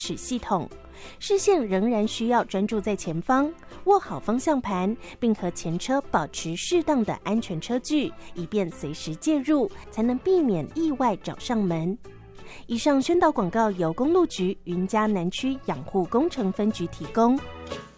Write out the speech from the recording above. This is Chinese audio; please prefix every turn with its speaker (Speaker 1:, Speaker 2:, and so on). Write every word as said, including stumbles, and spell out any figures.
Speaker 1: 齿系统，视线仍然需要专注在前方，握好方向盘，并和前车保持适当的安全车距，以便随时介入，才能避免意外找上门。以上宣导广告由公路局云嘉南区养护工程分局提供。